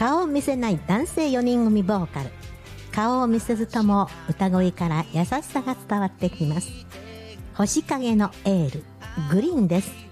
顔を見せない男性4人組ボーカル。顔を見せずとも歌声から優しさが伝わってきます。星影のエール、グリーンです。